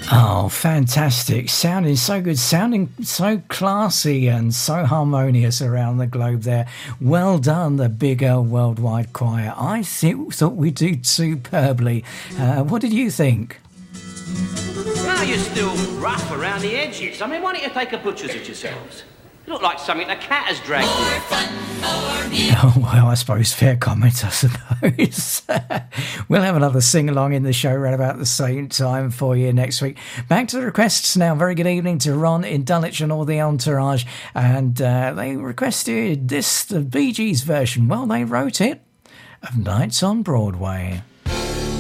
Oh, fantastic. Sounding so good, sounding so classy and so harmonious around the globe there. Well done, the bigger worldwide choir. I thought we did superbly. What did you think? No, you're still rough around the edges. I mean, why don't you take a butcher's at yourselves? You look like something a cat has dragged you. Oh, well, I suppose fair comment, I suppose. We'll have another sing-along in the show right about the same time for you next week. Back to the requests now. Very good evening to Ron in Dulwich and all the entourage. And they requested this, the Bee Gees version. Well, they wrote it, of Nights on Broadway.